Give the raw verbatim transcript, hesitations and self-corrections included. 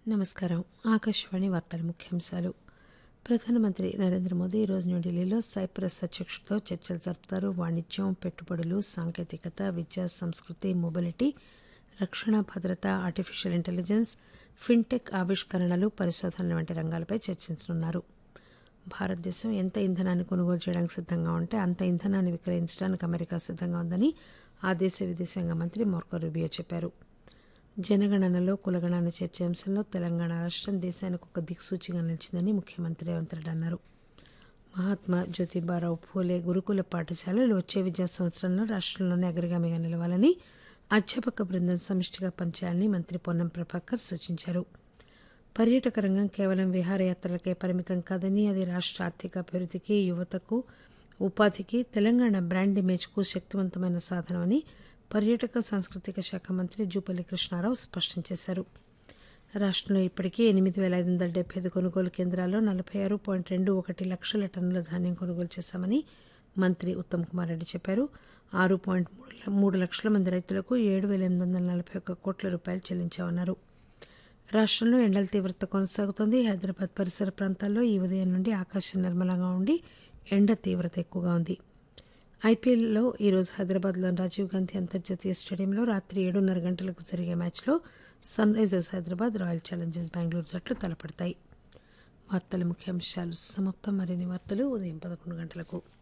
నమస్కారం. ఆకాశవాణి వార్తల ముఖ్యాంశాలు. ప్రధానమంత్రి నరేంద్ర మోదీ ఈరోజు న్యూఢిల్లీలో సైప్రస్ అధ్యక్షుడితో చర్చలు జరుపుతారు. వాణిజ్యం, పెట్టుబడులు, సాంకేతికత, విద్య, సంస్కృతి, మొబిలిటీ, రక్షణ, భద్రత, ఆర్టిఫిషియల్ ఇంటెలిజెన్స్, ఫిన్టెక్, ఆవిష్కరణలు, పరిశోధనల వంటి రంగాలపై చర్చించనున్నారు. భారతదేశం ఎంత ఇంధనాన్ని కొనుగోలు చేయడానికి సిద్ధంగా ఉంటే అంత ఇంధనాన్ని విక్రయించడానికి అమెరికా సిద్ధంగా ఉందని ఆ దేశ విదేశాంగ మంత్రి మార్కో రూబియో చెప్పారు. జనగణనలో కులగణన చేర్చే అంశంలో తెలంగాణ రాష్టం దేశానికి ఒక దిక్సూచిగా నిలిచిందని ముఖ్యమంత్రి రేవంత్ రెడ్డి అన్నారు. మహాత్మా జ్యోతిబారావు ఫూలే గురుకుల పాఠశాలలు వచ్చే విద్యా సంవత్సరంలో రాష్టంలోనే అగ్రగామిగా నిలవాలని, అధ్యాపక బృందం సమిష్టిగా పనిచేయాలని మంత్రి పొన్నం ప్రభాకర్ సూచించారు. పర్యాటక రంగం కేవలం విహారయాత్రలకే పరిమితం కాదని, అది రాష్ట ఆర్థిక అభివృద్ధికి, యువతకు ఉపాధికి, తెలంగాణ బ్రాండ్ ఇమేజ్కు శక్తివంతమైన సాధనమని పర్యాటక సాంస్కృతిక శాఖ మంత్రి జూపల్లి కృష్ణారావు స్పష్టం చేశారు. రాష్టంలో ఇప్పటికీ ఎనిమిది వేల ఐదు వందల డెబ్బై ఐదు కొనుగోలు కేంద్రాల్లో నలభై ఆరు పాయింట్ రెండు ఒకటి లక్షల టన్నుల ధాన్యం కొనుగోలు చేశామని మంత్రి ఉత్తమ్ కుమార్ రెడ్డి చెప్పారు. ఆరు పాయింట్ మూడు లక్షల మంది రైతులకు ఏడు వేల ఎనిమిది వందల నలభై ఒక్క కోట్ల రూపాయలు చెల్లించామన్నారు. రాష్టంలో ఎండల తీవ్రత కొనసాగుతోంది. హైదరాబాద్ పరిసర ప్రాంతాల్లో ఈ ఉదయం నుండి ఆకాశం నిర్మలంగా ఉండి ఎండ తీవ్రత ఎక్కువగా ఉంది. ఐపీఎల్లో ఈరోజు హైదరాబాద్లోని రాజీవ్ గాంధీ అంతర్జాతీయ స్టేడియంలో రాత్రి ఏడున్నర గంటలకు జరిగే మ్యాచ్లో sun Risers Hyderabad, royal Challengers Bengaluru జట్లు తలపడతాయి. వార్తల ముఖ్యాంశాలు సమాప్తం. మరిన్ని వార్తలు ఉదయం పదకొండు గంటలకు.